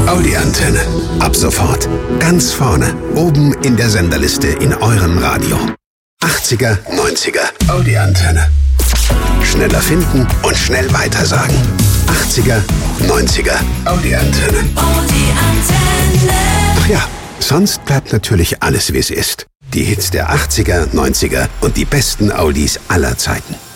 Audi-Antenne. Ab sofort ganz vorne, oben in der Senderliste in eurem Radio. 80er, 90er, Audi-Antenne. Schneller finden und schnell weitersagen. 80er, 90er, Audi-Antenne. Ach ja, sonst bleibt natürlich alles, wie es ist. Die Hits der 80er, 90er und die besten Audis aller Zeiten.